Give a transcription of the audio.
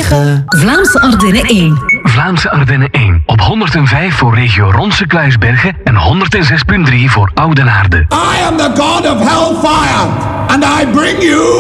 zeggen... Vlaamse Ardennen 1. Vlaamse Ardennen 1. Op 105 voor regio Ronse-Kluisbergen en 106.3 voor Oudenaarde. I am the god of hellfire, and I bring you...